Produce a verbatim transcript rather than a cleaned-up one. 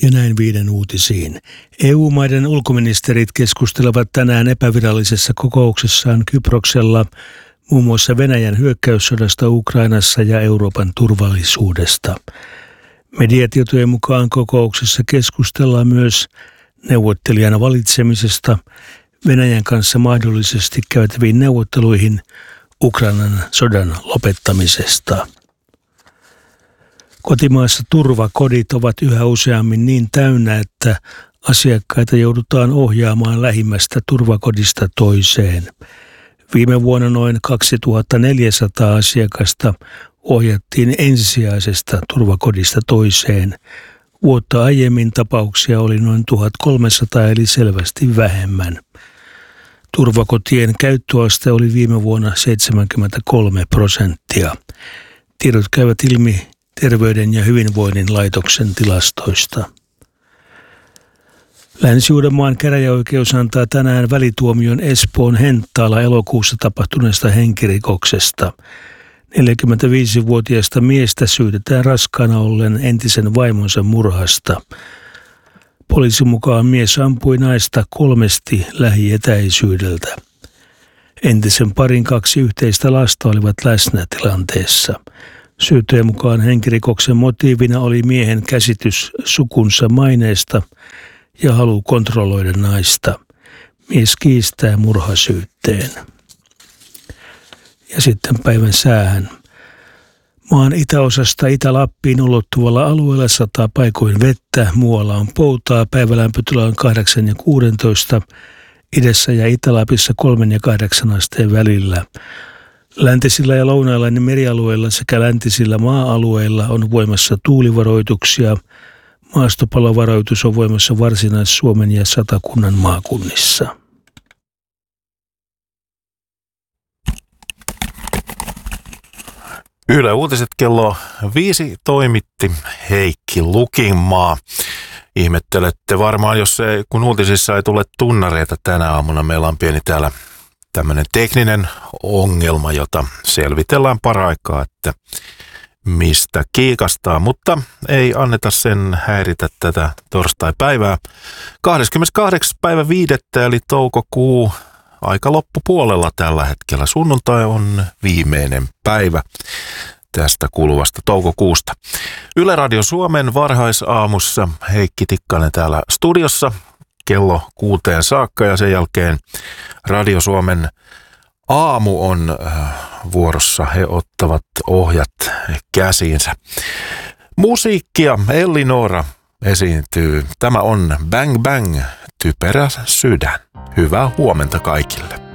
Ja näin viiden uutisiin. E U-maiden ulkoministerit keskustelevat tänään epävirallisessa kokouksessaan Kyproksella muun muassa Venäjän hyökkäyssodasta Ukrainassa ja Euroopan turvallisuudesta. Mediatietojen mukaan kokouksessa keskustellaan myös neuvottelijan valitsemisesta, Venäjän kanssa mahdollisesti käytäviin neuvotteluihin Ukrainan sodan lopettamisesta. Kotimaassa turvakodit ovat yhä useammin niin täynnä, että asiakkaita joudutaan ohjaamaan lähimmästä turvakodista toiseen. Viime vuonna noin kaksituhattaneljäsataa asiakasta ohjattiin ensisijaisesta turvakodista toiseen. Vuotta aiemmin tapauksia oli noin tuhatkolmesataa eli selvästi vähemmän. Turvakotien käyttöaste oli viime vuonna seitsemänkymmentäkolme prosenttia. Tiedot käyvät ilmi Terveyden ja hyvinvoinnin laitoksen tilastoista. Länsi-Uudenmaan käräjäoikeus antaa tänään välituomion Espoon Henttaalla elokuussa tapahtuneesta henkirikoksesta. neljäkymmentäviisivuotiaasta miestä syytetään raskaana ollen entisen vaimonsa murhasta. Poliisin mukaan mies ampui naista kolmesti lähietäisyydeltä. Entisen parin kaksi yhteistä lasta olivat läsnä tilanteessa. Syytteen mukaan henkirikoksen motiivina oli miehen käsitys sukunsa maineesta ja halu kontrolloida naista. Mies kiistää murhasyytteen. Ja sitten päivän säähän. Maan itäosasta Itä-Lappiin ulottuvalla alueella sataa paikoin vettä, muualla on poutaa, päivälämpötila on kahdeksan ja kuusitoista, idässä ja Itä-Lapissa kolmen ja kahdeksan asteen välillä. Läntisillä ja lounailla ja merialueilla sekä läntisillä maa-alueilla on voimassa tuulivaroituksia. Maastopallovaroitus on voimassa Varsinais-Suomen ja Satakunnan maakunnissa. Yle Uutiset kello viisi toimitti Heikki Lukinmaa. Ihmettelette varmaan, jos ei, kun uutisissa ei tule tunnareita tänä aamuna. Meillä on pieni täällä tämmöinen tekninen ongelma, jota selvitellään paraikaa, että mistä kiikastaa, mutta ei anneta sen häiritä tätä torstai-päivää. kahdeskymmeneskahdeksas päivä viidettä eli toukokuu aika loppupuolella tällä hetkellä. Sunnuntai on viimeinen päivä tästä kuluvasta toukokuusta. Yle Radio Suomen varhaisaamussa Heikki Tikkanen täällä studiossa kello kuuteen saakka ja sen jälkeen Radio Suomen aamu on vuorossa. He ottavat ohjat käsiinsä. Musiikkia Ellinora esiintyy. Tämä on Bang Bang, typerä sydän. Hyvää huomenta kaikille.